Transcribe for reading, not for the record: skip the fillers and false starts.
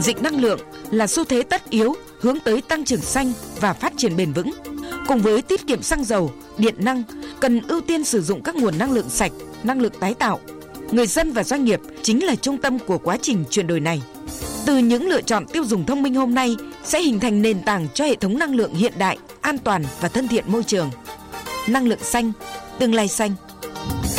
Chuyển dịch năng lượng là xu thế tất yếu hướng tới tăng trưởng xanh và phát triển bền vững. Cùng với tiết kiệm xăng dầu, điện năng, cần ưu tiên sử dụng các nguồn năng lượng sạch, năng lượng tái tạo. Người dân và doanh nghiệp chính là trung tâm của quá trình chuyển đổi này. Từ những lựa chọn tiêu dùng thông minh hôm nay sẽ hình thành nền tảng cho hệ thống năng lượng hiện đại, an toàn và thân thiện môi trường. Năng lượng xanh, tương lai xanh.